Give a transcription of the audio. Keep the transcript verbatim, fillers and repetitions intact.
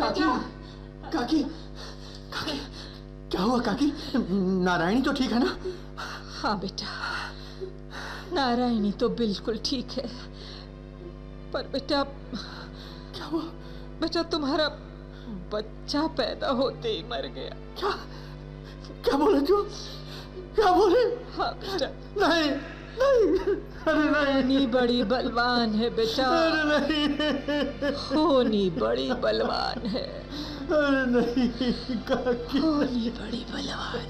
काकी, काकी, काकी, क्या हुआ काकी? नारायणी तो ठीक है ना? हाँ बेटा, नारायणी तो बिल्कुल ठीक है, पर बेटा क्या हुआ? बेटा तुम्हारा बच्चा पैदा होते ही मर गया। क्या क्या बोले तू? क्या बोले? हाँ बेटा। नहीं नहीं, अरे नहीं। होनी बड़ी बलवान है बेटा। अरे नहीं। होनी बड़ी बलवान है। अरे नहीं काकी। होनी बड़ी बलवान।